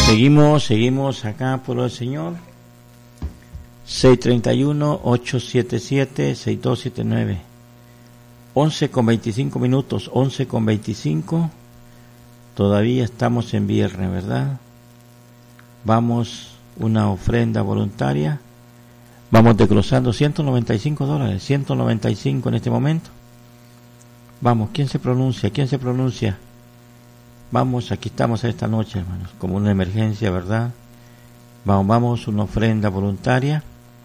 Seguimos acá por el Señor. 631-877-6279. 11:25, 11:25. Todavía estamos en viernes, ¿verdad? Vamos, una ofrenda voluntaria. Vamos desglosando $195, 195 en este momento. Vamos, ¿quién se pronuncia? ¿Quién se pronuncia? Vamos, aquí estamos esta noche, hermanos, como una emergencia, ¿verdad? Vamos, una ofrenda voluntaria.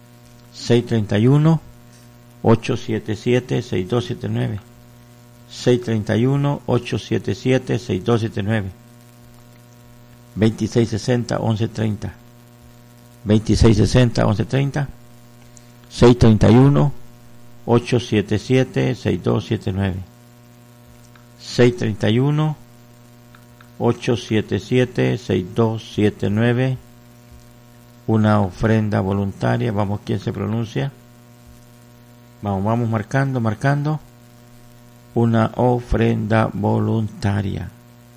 631-877-6279. 631-877-6279. 2660-1130. 2660-1130. 631-877-6279. 631-877-6279. Una ofrenda voluntaria. Vamos, ¿quién se pronuncia? Vamos marcando. Una ofrenda voluntaria.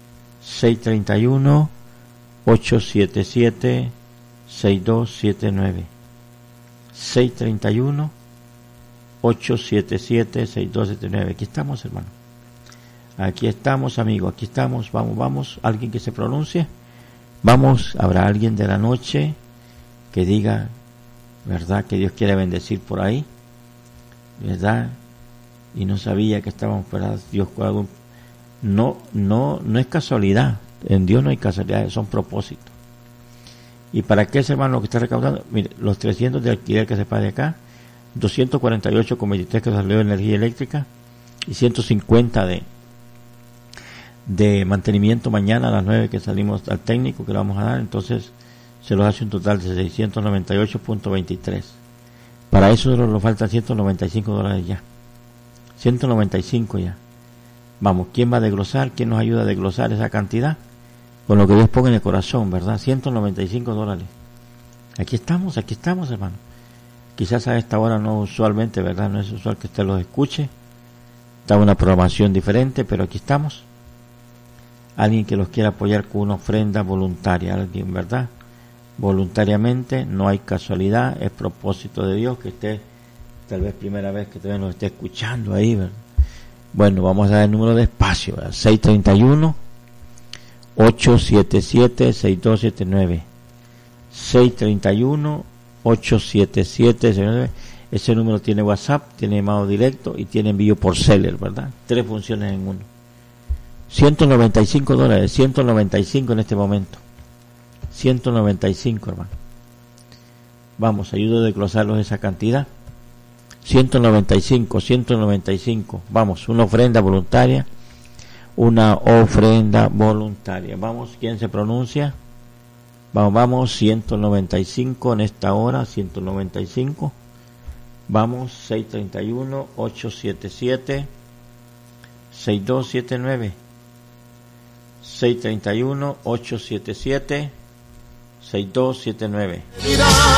631-877-6279. 631-877-6279. Aquí estamos, hermano. Aquí estamos, amigo. Aquí estamos. Vamos. Alguien que se pronuncie. Vamos. Habrá alguien de la noche que diga, ¿verdad? Que Dios quiere bendecir por ahí, ¿verdad? Y no sabía que estábamos para Dios con algún... No es casualidad. En Dios no hay casualidades, son propósitos. ¿Y para qué es, hermano, lo que está recaudando? Mire, los 300 de alquiler que se paga de acá, 248,23 que salió de energía eléctrica y 150 de mantenimiento mañana a las 9 que salimos al técnico que le vamos a dar. Entonces se los hace un total de 698.23. Para eso solo nos faltan $195 ya. 195 ya. Vamos, ¿quién va a desglosar? ¿Quién nos ayuda a desglosar esa cantidad? Con lo que Dios ponga en el corazón, ¿verdad? $195. Aquí estamos, hermano. Quizás a esta hora no usualmente, ¿verdad? No es usual que usted los escuche. Está una programación diferente, pero aquí estamos. Alguien que los quiera apoyar con una ofrenda voluntaria, alguien, ¿verdad? Voluntariamente, no hay casualidad, es propósito de Dios que esté, tal vez primera vez que todavía nos esté escuchando ahí, ¿verdad? Bueno, vamos a dar el número de espacio, ¿verdad? 631-877-6279. 631-877-6279. Ese número tiene WhatsApp, tiene llamado directo y tiene envío por Seller, ¿verdad? 3 funciones en uno. $195, 195 en este momento. 195, hermano. Vamos, ayuda a desglosarlos esa cantidad. 195. Vamos, una ofrenda voluntaria. Vamos, ¿quién se pronuncia? Vamos, 195 en esta hora, 195. Vamos, 631-877-6279. 631-877-6279.